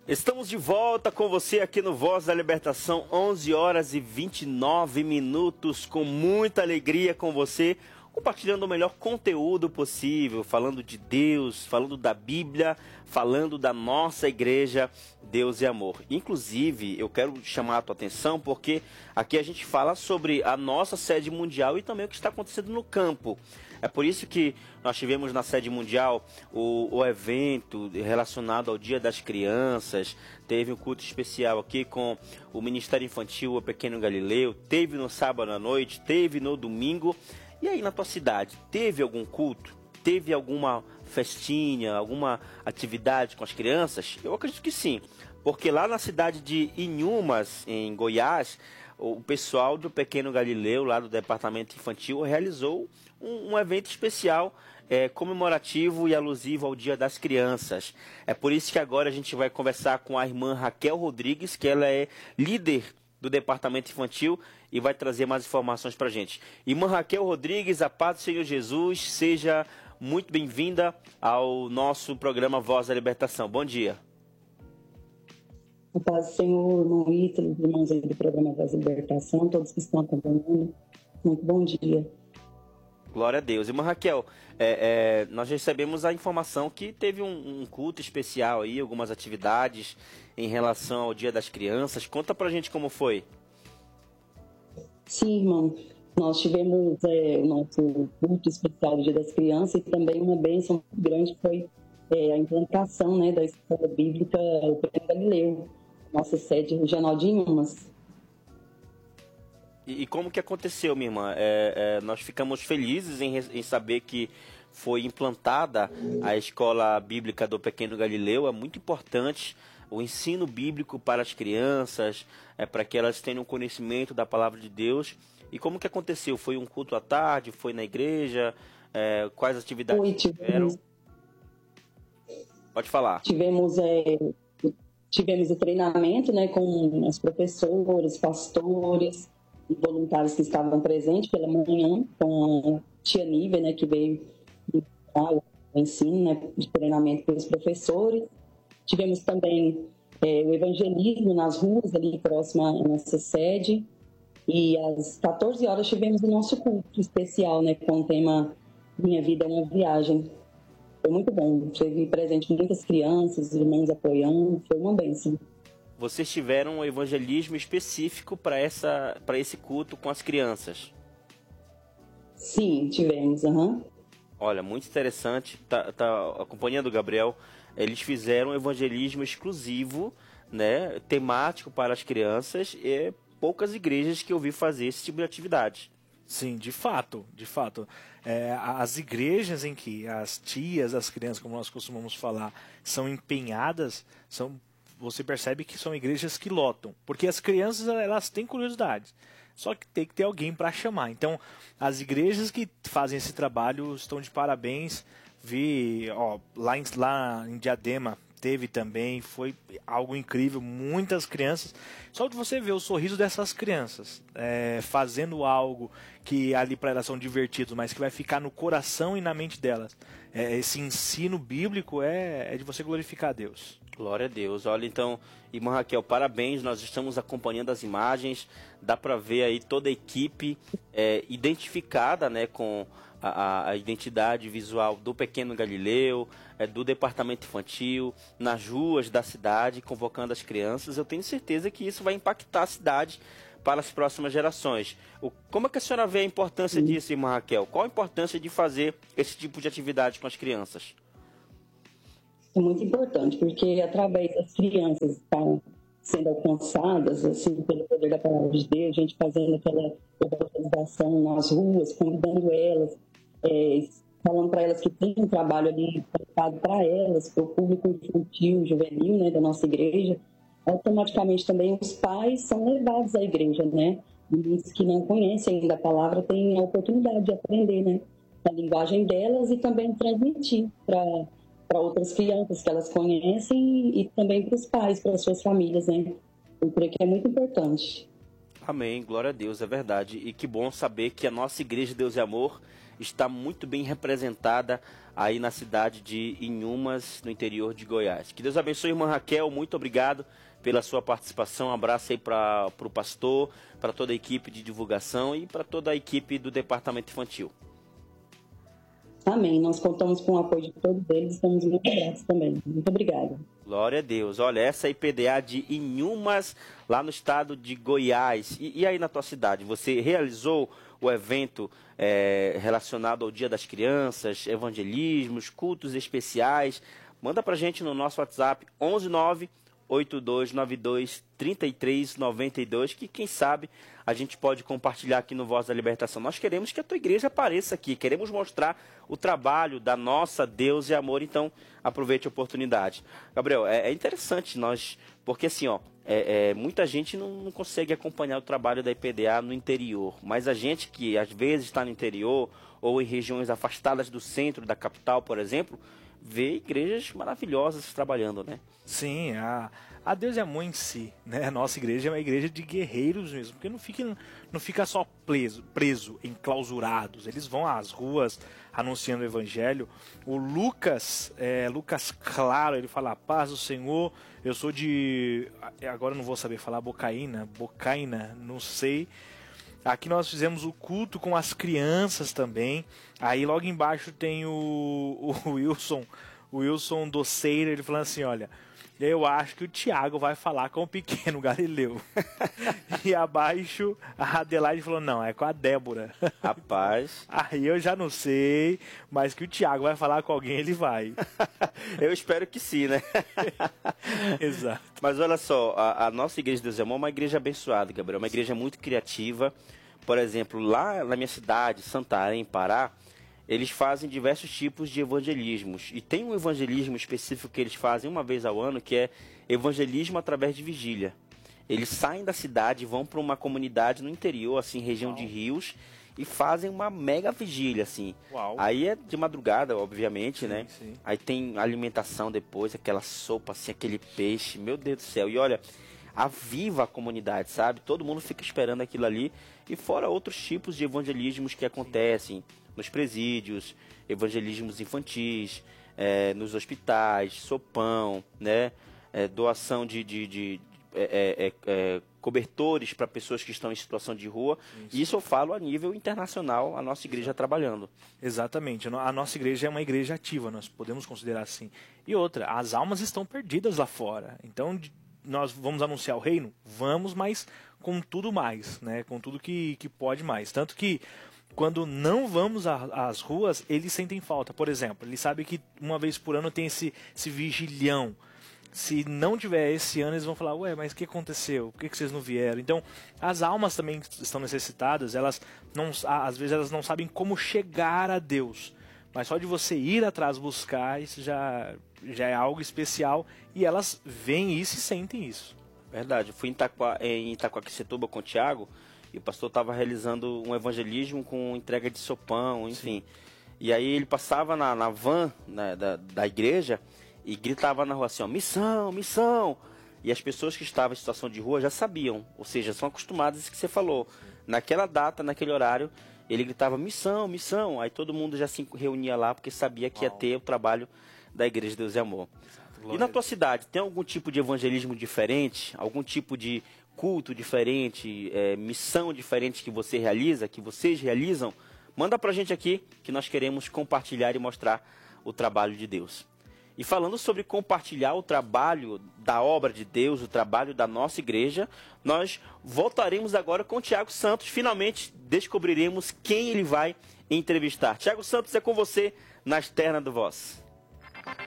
Estamos de volta com você aqui no Voz da Libertação, 11 horas e 29 minutos, com muita alegria com você, compartilhando o melhor conteúdo possível, falando de Deus, falando da Bíblia, falando da nossa igreja, Deus e Amor. Inclusive, eu quero chamar a tua atenção porque aqui a gente fala sobre a nossa sede mundial e também o que está acontecendo no campo. É por isso que nós tivemos na sede mundial o evento relacionado ao Dia das Crianças, teve um culto especial aqui com o Ministério Infantil, o Pequeno Galileu, teve no sábado à noite, teve no domingo. E aí na tua cidade, teve algum culto? Teve alguma festinha, alguma atividade com as crianças? Eu acredito que sim, porque lá na cidade de Inhumas, em Goiás, o pessoal do Pequeno Galileu, lá do Departamento Infantil, realizou um evento especial, comemorativo e alusivo ao Dia das Crianças. É por isso que agora a gente vai conversar com a irmã Raquel Rodrigues, que ela é líder do Departamento Infantil e vai trazer mais informações para a gente. Irmã Raquel Rodrigues, a paz do Senhor Jesus, seja muito bem-vinda ao nosso programa Voz da Libertação. Bom dia. A paz do Senhor, irmão Ítalo, irmãos aí do programa Voz da Libertação, todos que estão acompanhando, muito bom dia. Glória a Deus. Irmã Raquel, nós recebemos a informação que teve um culto especial aí, algumas atividades em relação ao Dia das Crianças. Conta pra gente como foi. Sim, irmão. Nós tivemos o nosso culto especial do Dia das Crianças e também uma bênção muito grande foi a implantação, né, da Escola Bíblica o Pequeno Galileu, nossa sede regional de Inhumas. E como que aconteceu, minha irmã? Nós ficamos felizes em saber que foi implantada a Escola Bíblica do Pequeno Galileu. É muito importante o ensino bíblico para as crianças, para que elas tenham conhecimento da Palavra de Deus. E como que aconteceu? Foi um culto à tarde? Foi na igreja? Quais atividades tiveram? Pode falar. Tivemos o treinamento, né, com as professoras, pastores e voluntários que estavam presentes pela manhã, com a tia Nívia, né, que veio dar o ensino, né, de treinamento pelos professores. Tivemos também o evangelismo nas ruas, ali próxima à nossa sede. E às 14 horas tivemos o nosso culto especial, né, com o tema Minha Vida é uma Viagem. Foi muito bom. Teve presente muitas crianças, irmãos apoiando. Foi uma bênção. Vocês tiveram um evangelismo específico para esse culto com as crianças? Sim, tivemos. Olha, muito interessante. Tá acompanhando o Gabriel. Eles fizeram um evangelismo exclusivo, né, temático para as crianças, e poucas igrejas que eu vi fazer esse tipo de atividade. Sim, de fato. As igrejas em que as tias, as crianças, como nós costumamos falar, são empenhadas, você percebe que são igrejas que lotam, porque as crianças elas têm curiosidade, só que tem que ter alguém para chamar. Então, as igrejas que fazem esse trabalho estão de parabéns. Vi, lá em Diadema teve também, foi algo incrível, muitas crianças. Só de você ver o sorriso dessas crianças fazendo algo que ali para elas são divertidos, mas que vai ficar no coração e na mente delas. Esse ensino bíblico é de você glorificar a Deus. Glória a Deus. Olha, então, irmã Raquel, parabéns. Nós estamos acompanhando as imagens. Dá para ver aí toda a equipe identificada, né, com a identidade visual do Pequeno Galileu, do Departamento Infantil, nas ruas da cidade, convocando as crianças. Eu tenho certeza que isso vai impactar a cidade para as próximas gerações. Como é que a senhora vê a importância disso, irmã Raquel? Qual a importância de fazer esse tipo de atividade com as crianças? É muito importante, porque através das crianças estarem sendo alcançadas, assim, pelo poder da Palavra de Deus, a gente fazendo aquela evangelização nas ruas, convidando elas, falando para elas que tem um trabalho ali preparado para elas, para o público infantil, juvenil, né, da nossa igreja. Automaticamente também os pais são levados à igreja, né? Os que não conhecem ainda a palavra têm a oportunidade de aprender, né, a linguagem delas e também transmitir para outras crianças que elas conhecem e também para os pais, para as suas famílias, né? Eu creio que é muito importante. Amém, glória a Deus, é verdade. E que bom saber que a nossa Igreja Deus e Amor está muito bem representada aí na cidade de Inhumas, no interior de Goiás. Que Deus abençoe, irmã Raquel, muito obrigado pela sua participação. Um abraço aí para o pastor, para toda a equipe de divulgação e para toda a equipe do departamento infantil. Amém. Nós contamos com o apoio de todos eles, estamos muito gratos também. Muito obrigada. Glória a Deus. Olha, essa é a IPDA de Inhumas, lá no estado de Goiás. E aí na tua cidade, você realizou o evento relacionado ao Dia das Crianças, evangelismos, cultos especiais? Manda pra gente no nosso WhatsApp 119-8292-3392, que quem sabe a gente pode compartilhar aqui no Voz da Libertação. Nós queremos que a tua igreja apareça aqui, queremos mostrar o trabalho da nossa Deus e Amor, então aproveite a oportunidade. Gabriel, é interessante porque assim, muita gente não consegue acompanhar o trabalho da IPDA no interior, mas a gente que às vezes está no interior ou em regiões afastadas do centro da capital, por exemplo, vê igrejas maravilhosas trabalhando, né? Sim, a Deus e Amor em si, né? A nossa igreja é uma igreja de guerreiros mesmo, porque não fica só preso, enclausurados. Eles vão às ruas anunciando o evangelho. O Lucas Claro, ele fala: paz do Senhor, eu sou agora eu não vou saber falar, Bocaina, não sei. Aqui nós fizemos o culto com as crianças também. Aí logo embaixo tem o Wilson Doceira, ele falando assim: olha, eu acho que o Tiago vai falar com o pequeno Galileu. E abaixo a Adelaide falou: não, é com a Débora. Rapaz. Aí eu já não sei, mas que o Tiago vai falar com alguém, ele vai. Eu espero que sim, né? Exato. Mas olha só, a nossa Igreja de Deus e Amor é uma igreja abençoada, Gabriel. Uma igreja muito criativa. Por exemplo, lá na minha cidade, Santarém, Pará, eles fazem diversos tipos de evangelismos. E tem um evangelismo específico que eles fazem uma vez ao ano, que é evangelismo através de vigília. Eles saem da cidade e vão para uma comunidade no interior, assim, região Uau. de rios, e fazem uma mega vigília, assim. Uau. Aí é de madrugada, obviamente, Sim, né? sim. Aí tem alimentação depois, aquela sopa, assim, aquele peixe, meu Deus do céu. E olha, aviva a comunidade, sabe? Todo mundo fica esperando aquilo ali. E fora outros tipos de evangelismos que acontecem nos presídios, evangelismos infantis, nos hospitais, sopão, né? Doação de cobertores para pessoas que estão em situação de rua. Isso eu falo a nível internacional, a nossa igreja trabalhando. Exatamente. A nossa igreja é uma igreja ativa, nós podemos considerar assim. E outra, as almas estão perdidas lá fora. Então, nós vamos anunciar o reino? Vamos, mas com tudo mais, né? Com tudo que pode mais. Tanto que, quando não vamos às ruas, eles sentem falta. Por exemplo, eles sabem que uma vez por ano tem esse vigilhão. Se não tiver esse ano, eles vão falar: ué, mas o que aconteceu? Por que vocês não vieram? Então, as almas também estão necessitadas. Às vezes elas não sabem como chegar a Deus. Mas só de você ir atrás buscar, isso já é algo especial. E elas veem isso e sentem isso. Verdade. Eu fui em Itaquaquecetuba com o Tiago, e o pastor estava realizando um evangelismo com entrega de sopão, enfim. Sim. E aí ele passava na van, né, da igreja, e gritava na rua assim: ó, missão, missão. E as pessoas que estavam em situação de rua já sabiam, ou seja, são acostumadas a isso que você falou. Naquela data, naquele horário, ele gritava: missão, missão. Aí todo mundo já se reunia lá, porque sabia que ia ter o trabalho da Igreja de Deus e Amor. E na tua cidade, tem algum tipo de evangelismo diferente? Algum tipo de culto diferente, missão diferente que você realiza, que vocês realizam? Manda pra gente aqui, que nós queremos compartilhar e mostrar o trabalho de Deus. E falando sobre compartilhar o trabalho da obra de Deus, o trabalho da nossa igreja, nós voltaremos agora com o Tiago Santos. Finalmente descobriremos quem ele vai entrevistar. Tiago Santos, é com você na externa do Voz.